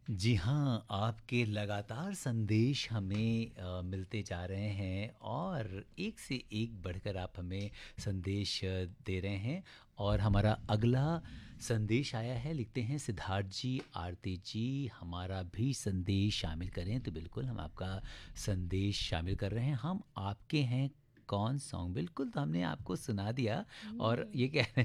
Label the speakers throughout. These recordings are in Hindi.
Speaker 1: जी हाँ, आपके लगातार संदेश हमें मिलते जा रहे हैं और एक से एक बढ़कर आप हमें संदेश दे रहे हैं। और हमारा अगला संदेश आया है, लिखते हैं सिद्धार्थ जी, आरती जी हमारा भी संदेश शामिल करें। तो बिल्कुल हम आपका संदेश शामिल कर रहे हैं। हम आपके हैं कौन सॉन्ग, बिल्कुल तो हमने आपको सुना दिया। और
Speaker 2: हुँ।
Speaker 1: ये कह रहे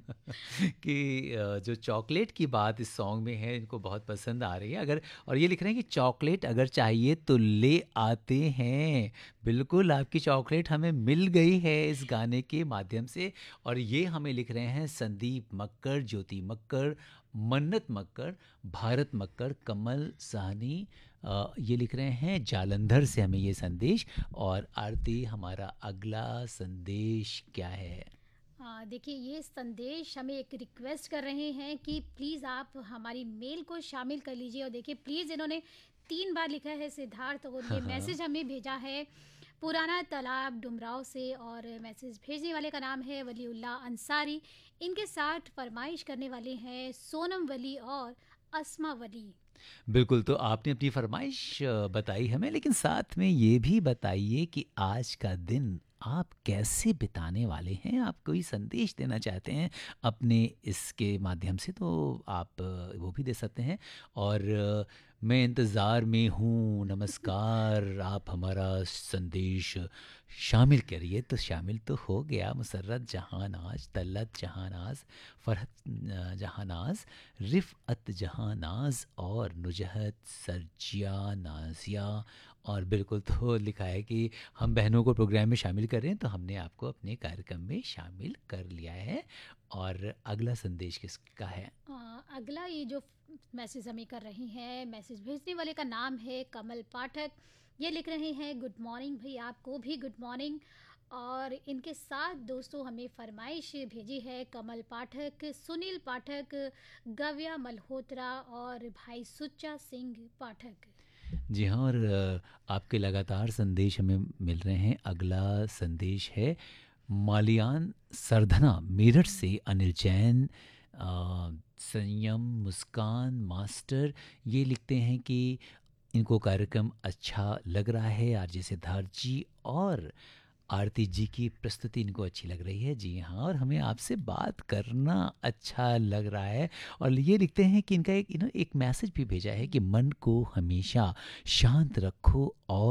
Speaker 1: हैं कि जो चॉकलेट की बात इस सॉन्ग में है इनको बहुत पसंद आ रही है। अगर और ये लिख रहे हैं कि चॉकलेट अगर चाहिए तो ले आते हैं। बिल्कुल आपकी चॉकलेट हमें मिल गई है इस गाने के माध्यम से। और ये हमें लिख रहे हैं संदीप मक्कर, ज्योति मक्कर, मन्नत मक्कर, भारत मक्कर, कमल साहनी। ये लिख रहे हैं जालंधर से हमें ये संदेश। और आरती, हमारा अगला संदेश क्या है?
Speaker 2: देखिए ये संदेश हमें एक रिक्वेस्ट कर रहे हैं कि प्लीज़ आप हमारी मेल को शामिल कर लीजिए। और देखिए प्लीज़ इन्होंने 3 बार लिखा है सिद्धार्थ, और
Speaker 1: हाँ
Speaker 2: ये
Speaker 1: हाँ।
Speaker 2: मैसेज हमें भेजा है पुराना तालाब डुमराव से। और मैसेज भेजने वाले का नाम है वलीउल्लाह अंसारी। इनके साथ फरमाइश करने वाले हैं सोनम वली और अस्मा वली।
Speaker 1: बिल्कुल, तो आपने अपनी फ़रमाइश बताई हमें, लेकिन साथ में ये भी बताइए कि आज का दिन आप कैसे बिताने वाले हैं? आप कोई संदेश देना चाहते हैं अपने इसके माध्यम से तो आप वो भी दे सकते हैं। और मैं इंतज़ार में हूँ, नमस्कार, आप हमारा संदेश शामिल करिए। तो शामिल तो हो गया, मुसर्रत जहानाज़, तलत जहानाज़, फ़रहत जहानाज़, रिफ़अत जहानाज़ और नुजहत सरजिया नाज़िया। और बिल्कुल तो लिखा है कि हम बहनों को प्रोग्राम में शामिल कर रहे हैं, तो हमने आपको अपने कार्यक्रम में शामिल कर लिया है। और अगला संदेश किसका है?
Speaker 2: अगला ये जो मैसेज हमें कर रही हैं, मैसेज भेजने वाले का नाम है कमल पाठक। ये लिख रहे हैं गुड मॉर्निंग भाई, आपको भी गुड मॉर्निंग। और इनके साथ दोस्तों हमें फरमाइश भेजी है कमल पाठक, सुनील पाठक, गव्या मल्होत्रा और भाई सुच्चा सिंह पाठक।
Speaker 1: जी हाँ, और आपके लगातार संदेश हमें मिल रहे हैं। अगला संदेश है मालियान सरधना मेरठ से, अनिल जैन, संयम, मुस्कान मास्टर। ये लिखते हैं कि इनको कार्यक्रम अच्छा लग रहा है, आरजे सिद्धार्थ जी और आरती जी की प्रस्तुति इनको अच्छी लग रही है। जी हाँ, और हमें आपसे बात करना अच्छा लग रहा है। और ये लिखते हैं कि इनका एक एक मैसेज भी भेजा है कि मन को हमेशा शांत रखो और